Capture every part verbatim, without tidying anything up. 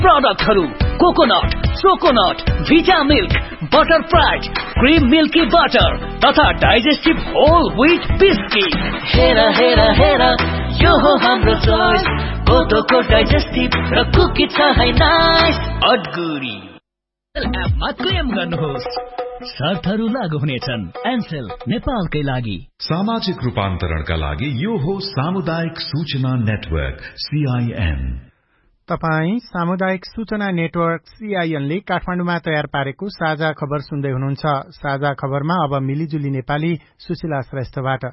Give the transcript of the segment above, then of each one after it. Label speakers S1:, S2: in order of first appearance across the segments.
S1: प्रोडक्टहरु coconut, सोकोनट, भिटा milk, butter fried, cream milky butter तथा digestive whole wheat biscuit. हेरा हेरा हेरा यो हो हाम्रो चोइस, कोदोको डाइजेस्टिभ र कुकी छ है नाइस अडगुडी। एपमा क्लेम गर्नुहोस्, शर्तहरू लागू हुनेछन्। एन्सेल नेपालकै लागि।
S2: सामाजिक रूपान्तरणका लागि यो हो सामुदायिक सूचना नेटवर्क सीआईएन।
S3: तपाई सामुदायिक सूचना नेटवर्क सीआईएन ले काठमाडौँमा तयार पारेको साझा खबर सुन्दै हुनुहुन्छ। साझा खबरमा अब मिलिजुली नेपाली सुशीला श्रेष्ठबाट।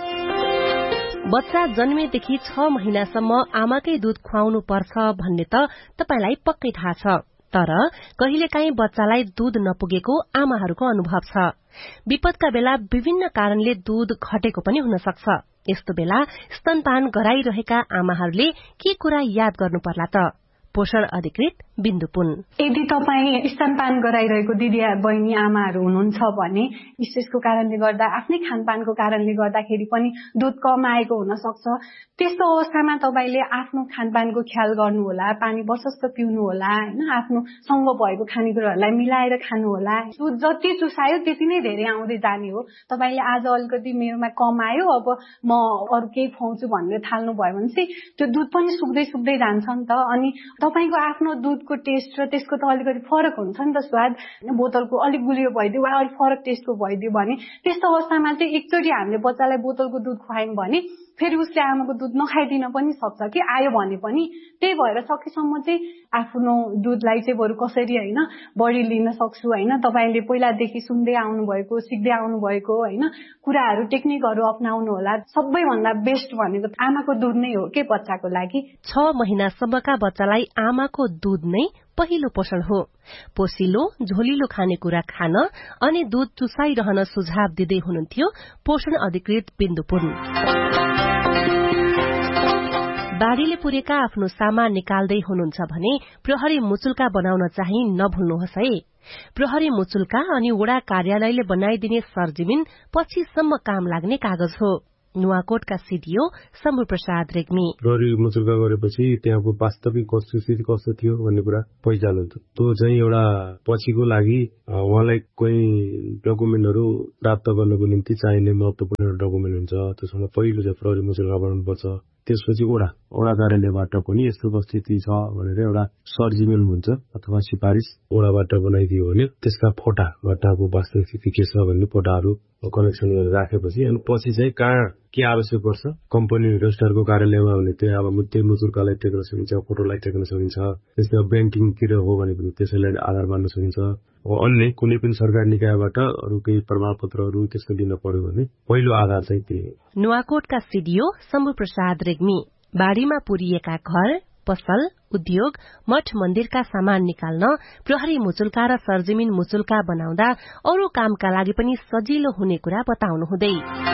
S4: बच्चा जन्मेदेखि छ महिनासम्म आमाकै दूध खुवाउनु पर्छ भन्ने त तपाईलाई पक्कै थाहा छ, तर कहिलेकाहीँ बच्चालाई दूध नपुगेको आमाहरूको अनुभव छ। विपदका बेला विभिन्न कारणले दूध घटेको पनि हुन सक्छ। यस्तो बेला स्तनपान गराइरहेका आमाहरूले के कुरा याद गर्नु पर्ला त? पोषण अधिकृत बिन्दु पुन।
S5: यदि तपाईँ स्तनपान गराइरहेको दिदी बहिनी आमाहरू हुनुहुन्छ भने स्ट्रेसको कारणले गर्दा आफ्नै खानपानको कारणले गर्दाखेरि पनि दूध कम आएको हुन सक्छ। त्यस्तो अवस्थामा तपाईले आफ्नो खानपानको ख्याल गर्नु होला, पानी प्रशस्त पिउनु होला, हैन, आफ्नो सँग भएको खानेकुराहरूलाई मिलाएर खानु होला। दूध जति चुसायो त्यति नै धेरै आउँदै जाने हो। तपाईले आज अलिकति मेरोमा कम आयो, अब म अरु केही खुवाउँछु भनेर थाल्नु भयो भने चाहिँ त्यो दूध पनि सुक्दै सुक्दै जान्छ नि त। अनि तपाईको आफ्नो दूधको टेस्ट र त्यसको त अलिकति फरक हुन्छ नि त। स्वाद बोतलको अलिक गुलियो भइदियो वा अलिक फरक टेस्टको भइदियो भने त्यस्तो अवस्थामा चाहिँ एकचोटि हामीले बच्चालाई बोतलको दूध खुवायौं भने फेरि उसले आमाको दूध नखाइदिन पनि सक्छ कि आयो भने पनि। त्यही भएर सकेसम्म चाहिँ आफ्नो दूधलाई चाहिँ बरु कसरी हैन बढी लिन सक्छु हैन, तपाईले पहिलादेखि सुन्दै आउनु भएको, सिक्दै आउनु भएको हैन कुराहरू टेक्निकहरू अपनाउनु होला। सबैभन्दा बेस्ट भनेको आमाको दूध नै हो के बच्चाको लागि।
S4: छ महिनासम्मका बच्चालाई आमाको दूध नै पहिलो पोषण हो। पोसिलो झोलिलो खानेकुरा खान अनि दूध चुसाइरहन सुझाव दिँदै हुनुहुन्थ्यो पोषण अधिकृत बिन्दुपुर। बाढ़ीले पुरेका आफ्नो सामान निकाल्दै हुनुहुन्छ भने प्रहरी मुचुल्का बनाउन चाहिँ नभुल्नुहोस् है। प्रहरी मुचुल्का अनि वडा कार्यालयले बनाइदिने सरजमिन पछिसम्म काम लाग्ने कागज हो। नुवाकोटका सीडीओ शम्भु प्रसाद रेग्मी।
S6: प्रहरी मुचुल्का गरेपछि त्यहाँको वास्तविक स्थिति कस्तो थियो भन्ने कुरा पहिचान हुन्छ। त्यो चाहिँ एउटा पछिको लागि उहाँलाई कोही डकुमेन्टहरू प्राप्त गर्नको निम्ति चाहिने महत्वपूर्ण डकुमेन्ट हुन्छ। त्यसमा पहिलो चाहिँ प्रहरी मुचुल्का बनाउनुपर्छ। त्यसपछि ओडा ओडा कार्यालयबाट पनि यस्तो स्थिति छ भनेर एउटा सरजिमेल हुन्छ अथवा सिफारिस ओडाबाट बनाइदियो भने त्यसका फोटा घटनाको वास्तविक स्थिति के छ भन्ने फोटाहरू कनेक्सन गरेर राखेपछि अनि पछि चाहिँ कहाँ के आवश्यक पर्छ कम्पनी रजिस्ट्रारको कार्यालयमा भने त्यो अब त्यही मुचुल्कालाई टेक्न सकिन्छ, फोटोलाई टेक्न सकिन्छ। त्यस्तै ब्याङ्किङतिर हो भने पनि त्यसैलाई आधार मान्न सकिन्छ। अन्य कुनै पनि सरकारी निकायबाट अरू केही प्रमाणपत्रहरू त्यस्तो दिन पर्यो भने पहिलो आधार चाहिँ त्यही हो।
S4: नुवाकोटका सीडीओ शम्भु प्रसाद रेग्मी। बाढ़ीमा पुरिएका घर, पसल, उद्योग, मठ मन्दिरका सामान निकाल्न प्रहरी मुचुल्का र सरजमिन मुचुल्का बनाउँदा अरू कामका लागि पनि सजिलो हुने कुरा बताउनु हुँदै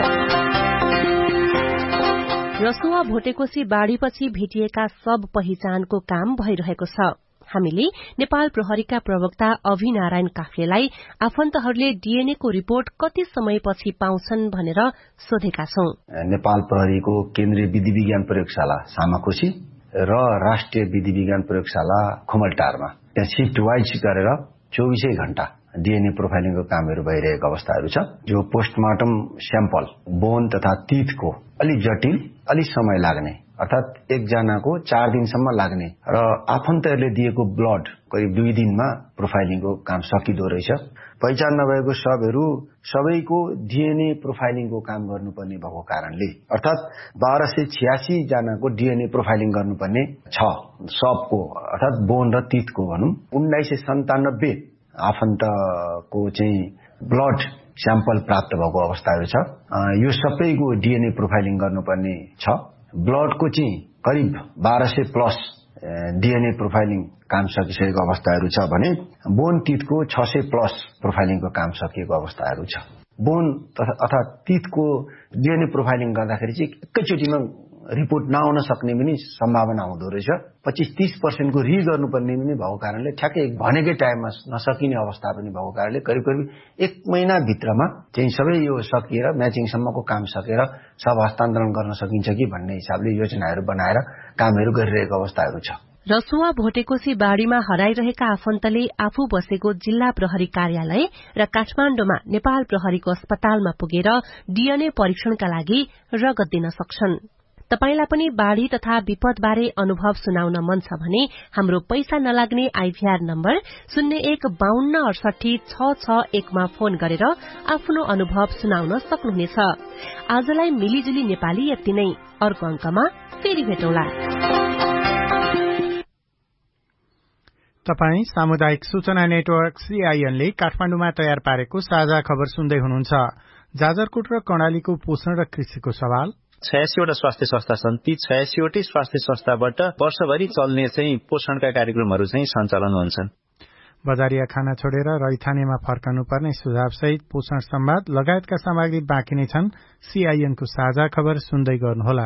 S4: रसुवा भोटेकोशी बाढ़ीपछि भेटिएका सब पहिचानको काम भइरहेको छ। हामीले नेपाल प्रहरीका प्रवक्ता अभिनारायण काफ्लेलाई आफन्तहरूले डीएनए को रिपोर्ट कति समयपछि पाउँछन् भनेर सोधेका छौं।
S7: नेपाल प्रहरीको केन्द्रीय विधि विज्ञान प्रयोगशाला सामाकोशी र राष्ट्रिय विधि विज्ञान प्रयोगशाला खुमलटारमा त्यहाँ शिफ्ट वाइज गरेर चौबीसै घण्टा डीएनए प्रोफाइलिङको कामहरू भइरहेको अवस्थाहरू छ। जो पोस्टमार्टम स्याम्पल बोन तथा तीतको अलि जटिल अलि समय लाग्ने अर्थात एकजनाको चार दिनसम्म लाग्ने र आफन्तहरूले दिएको ब्लड करिब दुई दिनमा प्रोफाइलिङको काम सकिदो रहेछ। पहिचान नभएको सबहरू सबैको डीएनए प्रोफाइलिङको काम गर्नुपर्ने भएको कारणले अर्थात बाह्र सय छियासी जनाको डीएनए प्रोफाइलिङ गर्नुपर्ने छ सबको अर्थात बोन र तीतको भनौं। उन्नाइस सय सन्तानब्बे आफन्तको चाहिँ ब्लड स्याम्पल प्राप्त भएको अवस्थाहरू छ। यो सबैको डीएनए प्रोफाइलिङ गर्नुपर्ने छ। ब्लडको चाहिँ करिब बाह्र सय प्लस डीएनए प्रोफाइलिङ काम सकिसकेको अवस्थाहरू छ भने बोन तीतको छ सय प्लस प्रोफाइलिङको काम सकिएको अवस्थाहरू छ। बोन अर्थात तीतको डीएनए प्रोफाइलिङ गर्दाखेरि चाहिँ एकैचोटिमा रिपोर्ट नआउन सक्ने पनि सम्भावना हुँदो रहेछ। पच्चीस तीस पर्सेंट को रि गर्नुपर्ने पनि भएको कारणले ठ्याक्कै भनेकै टाइममा नसकिने अवस्था पनि भएको कारणले करिब करिब एक महिना भित्रमा चाहिँ सबै यो सकिएर म्याचिङसम्मको काम सकेर सब हस्तान्तरण गर्न सकिन्छ कि भन्ने हिसाबले योजनाहरू बनाएर कामहरू गरिरहेको अवस्थाहरू छ।
S4: रसुवा भोटेकोशी बाढ़ीमा हराइरहेका आफन्तले आफू बसेको जिल्ला प्रहरी कार्यालय र काठमाण्डुमा नेपाल प्रहरीको अस्पतालमा पुगेर डीएनए परीक्षणका लागि रगत दिन सक्छन्। तपाईलाई पनि बाढ़ी तथा विपदबारे अनुभव सुनाउन मन छ भने हाम्रो पैसा नलाग्ने आईभीआर नम्बर शून्य एक बाहन्न अडसठी छ छ एकमा फोन गरेर आफ्नो अनुभव सुनाउन सक्नुहुनेछ। आजलाई मिलिजुली नेपाली यति नै। अर्को अंकमा फेरि भेटौँला।
S3: तपाई सामुदायिक सूचना नेटवर्क सीआईएन ले काठमाडौँमा तयार पारेको साझा खबर सुन्दै हुनुहुन्छ। जाजरकोट र कर्णालीको पोषण र कृषिको सवाल।
S8: छयासीवटा स्वास्थ्य संस्था छन्। ती छयासीवटै स्वास्थ्य संस्थाबाट वर्षभरि चल्ने चाहिँ पोषणका कार्यक्रमहरू चाहिँ सञ्चालन हुन्छन्।
S3: बजारिया खाना छोडेर रैथानेमा फर्कनुपर्ने सुझावसहित पोषण संवाद लगायतका सामग्री बाँकी नै छन्। सीआईएनको साझा खबर सुन्दै गर्नुहोला।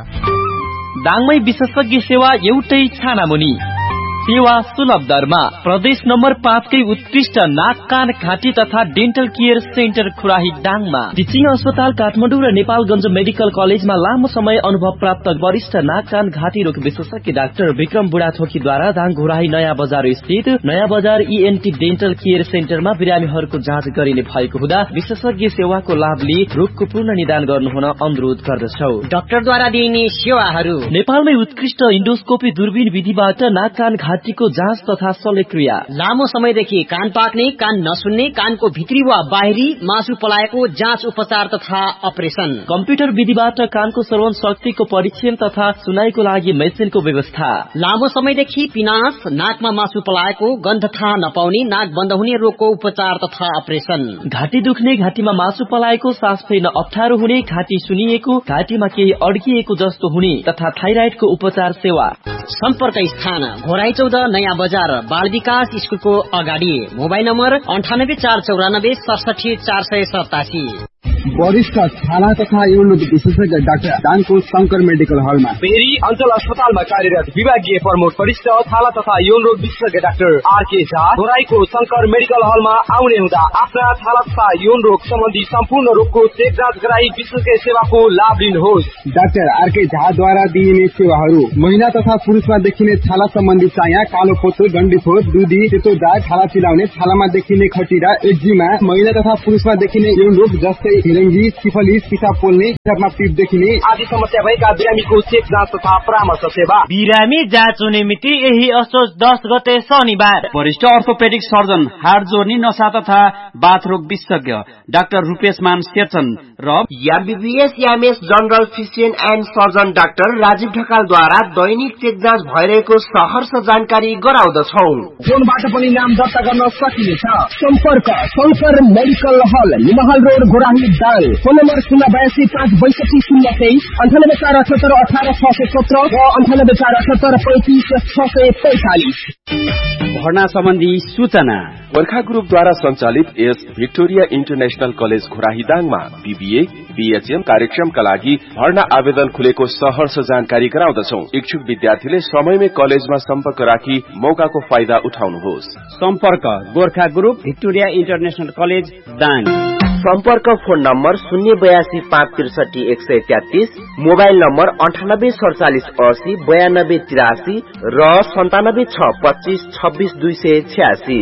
S1: दाङमै विशेषज्ञ सेवा एउटै छानामुनि सेवा सुलभ दरमा प्रदेश नम्बर पाँचकै उत्कृष्ट नाक कान घाँटी तथा डेन्टल केयर सेन्टर खुराही दाङमा। टिचिङ अस्पताल काठमाडौँ र नेपालगञ्ज मेडिकल कलेजमा लामो समय अनुभव प्राप्त वरिष्ठ नाक कान घाँटी रोग विशेषज्ञ डाक्टर विक्रम बुढाथोकीद्वारा दाङ घुराही नयाँ बजार स्थित नयाँ बजार ईएनटी डेन्टल केयर सेन्टरमा बिरामीहरूको जाँच गरिने भएको हुँदा विशेषज्ञ सेवाको लाभ लिई रोगको पूर्ण निदान गर्नुहुन अनुरोध गर्दछौ।
S9: डाक्टरद्वारा दिइने सेवाहरू
S1: नेपालमै उत्कृष्ट इन्डोस्कोपी दूरबीन विधिबाट नाक कान घाँटीको जाँच तथा शल्यक्रिया,
S9: लामो समयदेखि कान पाक्ने, कान नसुन्ने, कानको भित्री वा बाहिरी मासु पलाएको जाँच उपचार तथा अपरेशन,
S1: कम्प्युटर विधिबाट कानको श्रवण शक्तिको परीक्षण तथा सुनाईको लागि मेसिनको व्यवस्था,
S9: लामो समयदेखि पिनास, नाकमा मासु पलाएको, गन्ध थाहा नपाउने, नाक बन्द हुने रोगको उपचार तथा अपरेशन,
S1: घाँटी दुख्ने, घाँटीमा मासु पलाएको, सास फेर्न अप्ठ्यारो हुने, घाँटी सुनिएको, घाँटीमा केही अड्किएको जस्तो हुने तथा थाइराइडको उपचार सेवा।
S9: सम्पर्क स्थान घोराई चौध नयाँ बजार बाल विकास स्कुलको अगाडि। मोबाइल नम्बर अन्ठानब्बे चार चौरानब्बे सडसठी चार सय सतासी।
S10: वरिष्ठ छाला तथा यौन विशेषज्ञ डाक्टर दाङको शंकर मेडिकल हलमा।
S11: फेरि अञ्चल अस्पतालमा कार्यरत विभागीय प्रमुख वरिष्ठ छाला तथा यौन रोग विशेषज्ञ doctor RK Jha घोराईको Shankar medical हलमा आउने हुँदा आफ्ना छाला तथा यौन रोग सम्बन्धी सम्पूर्ण रोगको चेक जाँच गराई विशेषज्ञ सेवाको लाभ लिनुहोस्।
S10: डाक्टर आरके झाद्वारा दिइने सेवाहरू महिला तथा पुरुषमा देखिने छाला सम्बन्धी चाया, कालो पोतो, डन्डीफोर, दुधी, सेतो दाग, छाला चिलाउने, छालामा देखिने खटिरा, एक्जिमा, महिला तथा पुरुषमा देखिने यौन रोग जस्तै हिरेङ्गी, सिफलिस, पिसाब पोल्ने, पिसाबमा पिप देखिने
S11: आदि समस्या भएका बिरामीको चेक जाँच तथा परामर्श सेवा।
S12: बिरामी जाँच हुने मिति यही असोज दस गते शनिबार।
S13: वरिष्ठ अर्थोपेडिक सर्जन, हाड जोर्नी, नसा तथा बाथरोग विशेषज्ञ डाक्टर रूपेश मान शेरचन र
S14: MBBS MS general physician and surgeon doctor Rajiv ढकालद्वारा Dainik check जाँच भइरहेको सहर्ष जानकारी गराउँदछौ।
S11: फोनबाट पनि नाम दर्ता गर्न सकिनेछ।
S10: सम्पर्क शंकर मेडिकल हल, निमहल road, Ghorahi Dang. Phone number शून्य बयासी पाँच बैसठी शून्य तेइस, अन्ठानब्बे चार अठहत्तर अठार छ सय सत्र र अन्ठानब्बे चार अठहत्तर पैंतिस छ सय पैंतालिस।
S13: भर्ना सम्बन्धी सूचना
S15: गोर्खा ग्रुपद्वारा सञ्चालित S Victoria international college Ghorahi दाङमा BBA BHM कार्यक्रमका लागि भर्ना आवेदन खुलेको सहर्ष जानकारी गराउँदछौ। इच्छुक विद्यार्थीले समयमै कलेजमा सम्पर्क राखी मौकाको फाइदा उठाउनुहोस्।
S13: सम्पर्क Gorkha group Victoria international college Dang.
S14: सम्पर्क फोन नम्बर शून्य बयासी पाँच त्रिसठी एक सय तेत्तीस, मोबाइल नम्बर अन्ठानब्बे सडचालिस अस्सी बयानब्बे तिरासी र सन्तानब्बे छ पच्चीस छब्बीस दुई सय छ्यासी।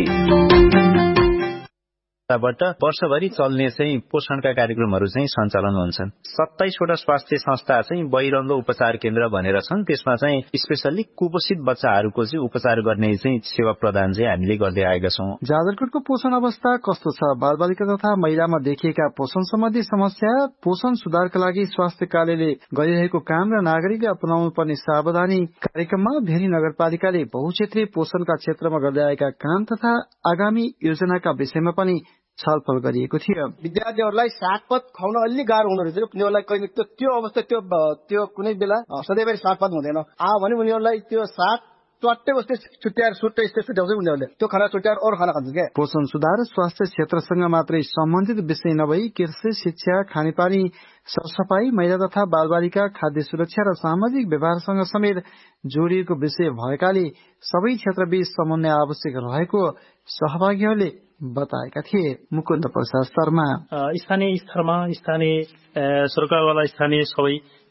S8: बाट वर्षभरि चल्ने चाहिँ पोषणका कार्यक्रमहरू चाहिँ सञ्चालन हुन्छन्। सत्ताइसवटा स्वास्थ्य संस्था चाहिँ बहिरङ्ग उपचार केन्द्र भनेर छन्। त्यसमा चाहिँ स्पेशल्ली कुपोषित बच्चाहरूको चाहिँ उपचार गर्ने चाहिँ सेवा प्रदान चाहिँ हामीले गर्दै आएका छौँ।
S16: जाजरकोटको पोषण अवस्था कस्तो छ? बालबालिका तथा महिलामा देखिएका पोषण सम्बन्धी समस्या, पोषण सुधारका लागि स्वास्थ्य कार्यालयले गरिरहेको काम र नागरिकले अपनाउनु पर्ने सावधानी कार्यक्रममा भेरी नगरपालिकाले बहुक्षेत्रीय पोषणका क्षेत्रमा गर्दै आएका काम तथा आगामी योजनाका विषयमा पनि छलफल गरिएको थियो।
S17: विद्यार्थीहरूलाई सागपात खुवाउन अलि गाह्रो हुँदो रहेछ। उनीहरूलाई कहिले त्यो त्यो अवस्था त्यो त्यो कुनै बेला सधैँभरि सागपात हुँदैन। आ भने उनीहरूलाई त्यो साग चट्टै बस्दै छुट्याएर सुट्टै यस्तै छुट्याउँछ उनीहरूले। त्यो खाना छुट्याएर अरू खाना खान्छ क्या।
S16: पोषण सुधार स्वास्थ्य क्षेत्रसँग मात्रै सम्बन्धित विषय नभई कृषि, शिक्षा, खानेपानी, सरसफाई, महिला तथा बालबालिका, खाद्य सुरक्षा र सामाजिक व्यवहारसँग समेत जोडिएको विषय भएकाले सबै क्षेत्रबीच समन्वय आवश्यक रहेको सहभागीहरूले बताएका थिए। मुकुन्द प्रसाद शर्मा
S18: स्थानीय स्तरमा स्थानीय सरकारवाला स्थानीय सबै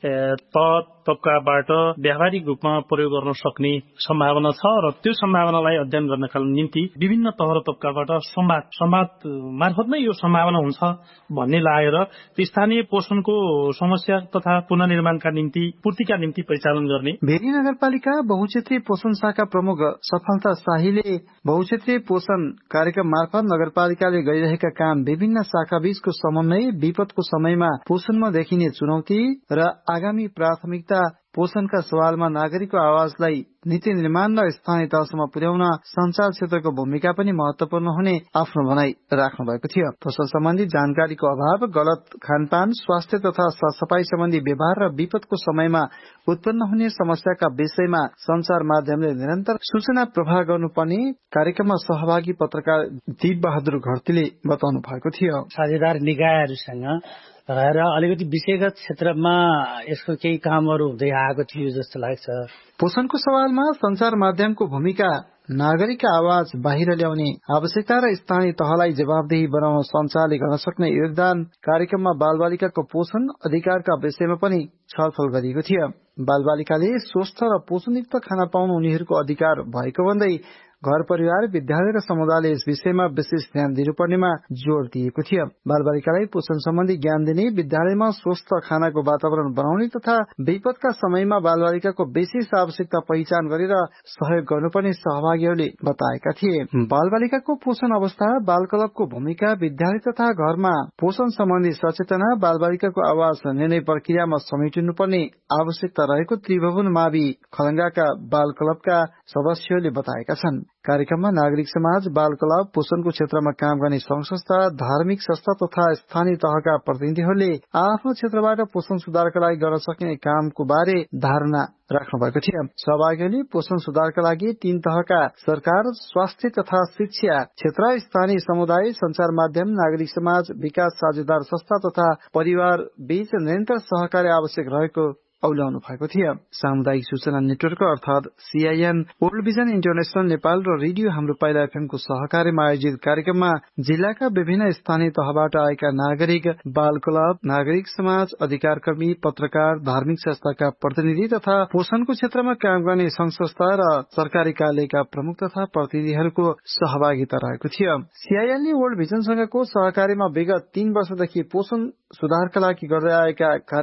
S18: तह तबकाबाट व्यावहारिक रूपमा प्रयोग गर्न सक्ने सम्भावना छ र त्यो सम्भावनालाई अध्ययन गर्नका निम्ति विभिन्न तह र तबकाबाट संवाद संवाद मार्फत नै यो सम्भावना हुन्छ भन्ने लागेर स्थानीय पोषणको समस्या तथा पुनर्निर्माणका निम्ति पूर्तिका निम्ति परिचालन गर्ने।
S16: भेरी नगरपालिका बहुक्षेत्रीय पोषण शाखा प्रमुख सफलता शाहीले बहुक्षेत्रीय पोषण कार्यक्रम मार्फत नगरपालिकाले गरिरहेका काम विभिन्न शाखा बीचको समन्वय, विपदको समयमा पोषणमा देखिने चुनौती र आगामी प्राथमिकता पोषणका सवालमा नागरिकको आवाजलाई नीति निर्माण र स्थानीय तहसम्म पुर्याउन संचार क्षेत्रको भूमिका पनि महत्वपूर्ण हुने आफ्नो भनाई राख्नु भएको थियो। पोषण सम्बन्धी जानकारीको अभाव, गलत खानपान, स्वास्थ्य तथा सरसफाई सम्बन्धी व्यवहार र विपदको समयमा उत्पन्न हुने समस्याका विषयमा संचार माध्यमले निरन्तर सूचना प्रवाह गर्नुपर्ने कार्यक्रममा सहभागी पत्रकार दीप बहादुर घरतीले बताउनु भएको थियो।
S19: साझेदार निकायहरूसँग रहेर अलिकति विषयगत क्षेत्रमा यसको केही कामहरू हुँदै आएको थियो जस्तो लाग्छ।
S16: पोषणको सवालमा संचार माध्यमको भूमिका, नागरिकका आवाज बाहिर ल्याउने आवश्यकता र स्थानीय तहलाई जवाबदेही बनाउन संचारले गर्न सक्ने योगदान कार्यक्रममा बालबालिकाको पोषण अधिकारका विषयमा पनि छलफल गरिएको थियो। बालबालिकाले स्वस्थ र पोषणयुक्त खाना पाउनु उनीहरूको अधिकार भएको भन्दै घर परिवार, विद्यालय र समुदायले यस विषयमा विशेष ध्यान दिनुपर्नेमा जोड़ दिएको थियो। बालबालिकालाई पोषण सम्बन्धी ज्ञान दिने, विद्यालयमा स्वस्थ खानाको वातावरण बनाउने तथा विपदका समयमा बालबालिकाको विशेष आवश्यकता पहिचान गरेर सहयोग गर्नुपर्ने सहभागीहरूले बताएका थिए। बालबालिकाको पोषण अवस्था, बाल क्लबको भूमिका, विद्यालय तथा घरमा पोषण सम्बन्धी सचेतना, बालबालिकाको आवाज निर्णय प्रक्रियामा समेटिनुपर्ने आवश्यकता रहेको त्रिभुवन मावि खलंगाका बाल क्लबका सदस्यहरूले बताएका छन्। कार्यक्रममा नागरिक समाज, बाल क्लब, पोषणको क्षेत्रमा काम गर्ने संघ संस्था, धार्मिक संस्था तथा स्थानीय तहका प्रतिनिधिहरूले आफ्नो क्षेत्रबाट पोषण सुधारका लागि गर्न सकिने कामको बारे धारणा राख्नु भएको थियो। सहभागीहरूले पोषण सुधारका लागि तीन तहका सरकार, स्वास्थ्य तथा शिक्षा क्षेत्र, स्थानीय समुदाय, संचार माध्यम, नागरिक समाज, विकास साझेदार संस्था तथा परिवार बीच निरन्तर सहकार्य आवश्यक रहेको औल्याउनु भएको थियो। सामुदायिक सूचना नेटवर्क अर्थात CIN, world vision international Nepal र रेडियो हाम्रो पाइला एफएमको सहकार्यमा आयोजित कार्यक्रममा जिल्लाका विभिन्न स्थानीय तहबाट आएका नागरिक, बाल क्लब, नागरिक समाज, अधिकारकर्मी, पत्रकार, धार्मिक संस्थाका प्रतिनिधि तथा पोषणको क्षेत्रमा काम गर्ने संघ संस्था र सरकारी कार्यालयका प्रमुख तथा प्रतिनिधिहरूको सहभागिता रहेको थियो। सीआईएनले वर्ल्ड भिजनसँगको सहकार्यमा विगत तीन वर्षदेखि पोषण सुधारका लागि गर्दै आएका